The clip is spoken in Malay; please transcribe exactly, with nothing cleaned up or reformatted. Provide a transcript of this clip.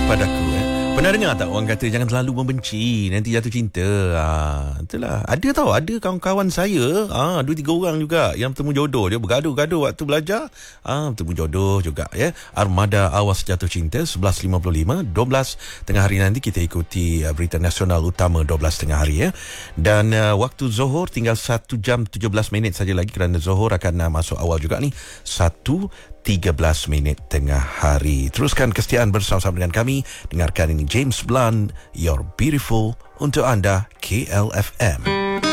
padaku eh. Pernah dengar tak orang kata jangan terlalu membenci, nanti jatuh cinta. Ha, itulah. Ada tahu, ada kawan-kawan saya, ha, dua tiga orang juga yang bertemu jodoh. Dia bergaduh-gaduh waktu belajar. Ha, bertemu jodoh juga ya. Armada Awas Jatuh Cinta sebelas lima puluh lima, dua belas tengah hari nanti kita ikuti uh, berita nasional utama dua belas tengah hari ya. Dan uh, waktu Zohor tinggal satu jam tujuh belas minit saja lagi kerana Zohor akan uh, masuk awal juga ni. satu tiga belas minit tengah hari. Teruskan kesetiaan bersama-sama dengan kami. Dengarkan ini James Blunt, You're Beautiful untuk anda K L F M.